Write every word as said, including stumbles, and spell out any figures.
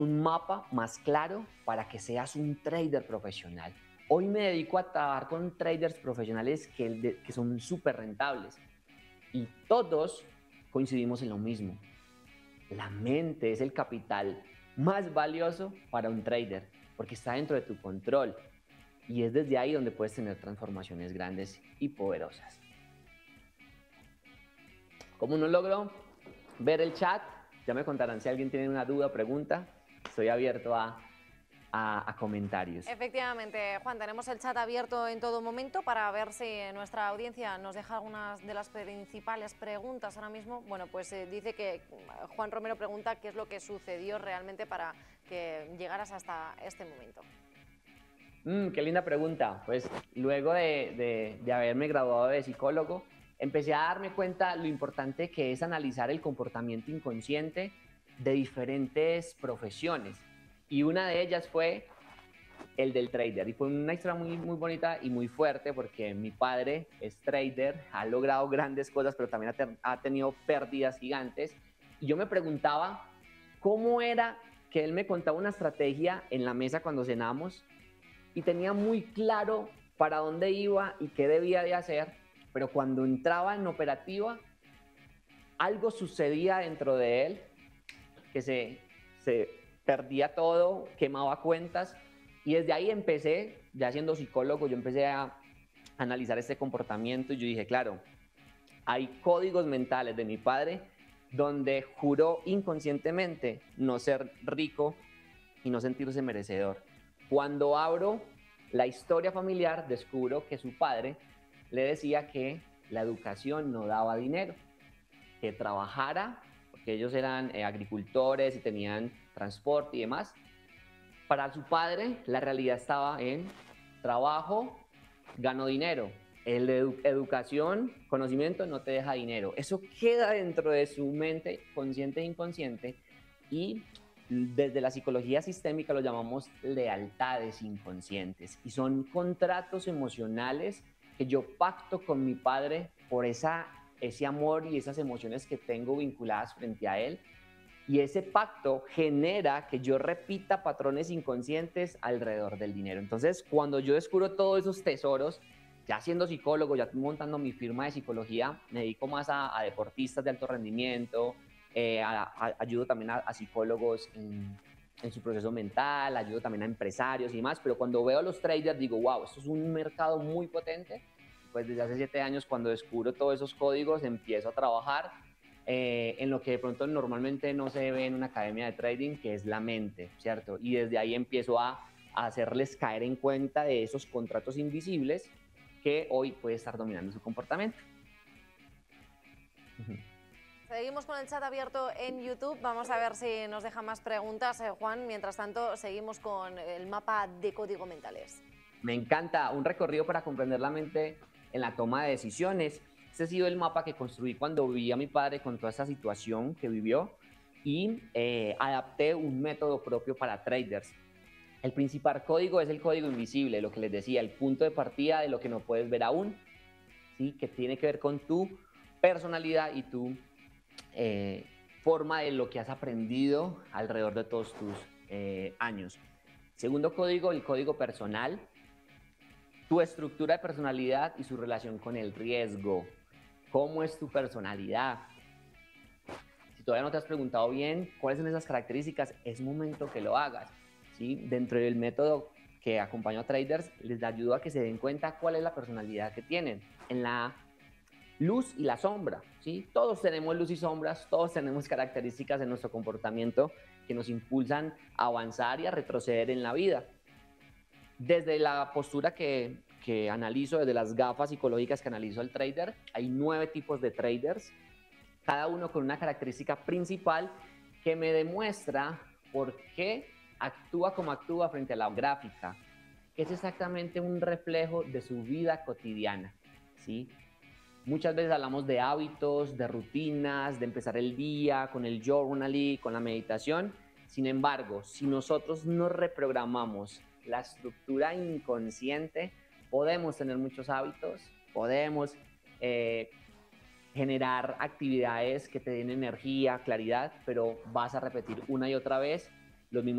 un mapa más claro para que seas un trader profesional. Hoy me dedico a trabajar con traders profesionales que, que son súper rentables y todos coincidimos en lo mismo. La mente es el capital más valioso para un trader porque está dentro de tu control y es desde ahí donde puedes tener transformaciones grandes y poderosas. ¿Cómo no logro ver el chat? Ya me contarán si alguien tiene una duda o pregunta. Estoy abierto a, a, a comentarios. Efectivamente, Juan, tenemos el chat abierto en todo momento para ver si nuestra audiencia nos deja algunas de las principales preguntas ahora mismo. Bueno, pues eh, dice que Juan Romero pregunta qué es lo que sucedió realmente para que llegaras hasta este momento. Mm, qué linda pregunta. Pues luego de, de, de haberme graduado de psicólogo, empecé a darme cuenta lo importante que es analizar el comportamiento inconsciente de diferentes profesiones. Y una de ellas fue el del trader. Y fue una historia muy, muy bonita y muy fuerte porque mi padre es trader, ha logrado grandes cosas, pero también ha, ter ha tenido pérdidas gigantes. Y yo me preguntaba cómo era que él me contaba una estrategia en la mesa cuando cenamos y tenía muy claro para dónde iba y qué debía de hacer, pero cuando entraba en operativa, algo sucedía dentro de él que se, se perdía todo, quemaba cuentas, y desde ahí empecé, ya siendo psicólogo, yo empecé a analizar este comportamiento y yo dije, claro, hay códigos mentales de mi padre donde juró inconscientemente no ser rico y no sentirse merecedor. Cuando abro la historia familiar, descubro que su padre le decía que la educación no daba dinero, que trabajara, porque ellos eran eh, agricultores y tenían transporte y demás. Para su padre, la realidad estaba en trabajo, gano dinero. El de edu educación, conocimiento no te deja dinero. Eso queda dentro de su mente, consciente e inconsciente, y desde la psicología sistémica lo llamamos lealtades inconscientes. Y son contratos emocionales que yo pacto con mi padre por esa, ese amor y esas emociones que tengo vinculadas frente a él. Y ese pacto genera que yo repita patrones inconscientes alrededor del dinero. Entonces, cuando yo descubro todos esos tesoros, ya siendo psicólogo, ya montando mi firma de psicología, me dedico más a, a deportistas de alto rendimiento, eh, a, a, ayudo también a, a psicólogos en, en su proceso mental, ayudo también a empresarios y demás, pero cuando veo a los traders digo, wow, esto es un mercado muy potente. Pues desde hace siete años, cuando descubro todos esos códigos, empiezo a trabajar Eh, en lo que de pronto normalmente no se ve en una academia de trading, que es la mente, ¿cierto? Y desde ahí empiezo a, a hacerles caer en cuenta de esos contratos invisibles que hoy puede estar dominando su comportamiento. Seguimos con el chat abierto en YouTube. Vamos a ver si nos deja más preguntas, eh, Juan. Mientras tanto, seguimos con el mapa de código mentales. Me encanta, un recorrido para comprender la mente en la toma de decisiones. Ese ha sido el mapa que construí cuando vi a mi padre con toda esa situación que vivió y eh, adapté un método propio para traders. El principal código es el código invisible, lo que les decía, el punto de partida de lo que no puedes ver aún, ¿sí? Que tiene que ver con tu personalidad y tu eh, forma de lo que has aprendido alrededor de todos tus eh, años. Segundo código, el código personal, tu estructura de personalidad y su relación con el riesgo. ¿Cómo es tu personalidad? Si todavía no te has preguntado bien cuáles son esas características, es momento que lo hagas, ¿sí? Dentro del método que acompaño a traders, les ayudo a que se den cuenta cuál es la personalidad que tienen en la luz y la sombra, ¿sí? Todos tenemos luz y sombras, todos tenemos características en nuestro comportamiento que nos impulsan a avanzar y a retroceder en la vida. Desde la postura que, que analizo, desde las gafas psicológicas que analizo al trader, hay nueve tipos de traders, cada uno con una característica principal que me demuestra por qué actúa como actúa frente a la gráfica, que es exactamente un reflejo de su vida cotidiana, ¿sí? Muchas veces hablamos de hábitos, de rutinas, de empezar el día con el journaling, con la meditación. Sin embargo, si nosotros no reprogramamos la estructura inconsciente, podemos tener muchos hábitos, podemos eh, generar actividades que te den energía, claridad, pero vas a repetir una y otra vez los mismos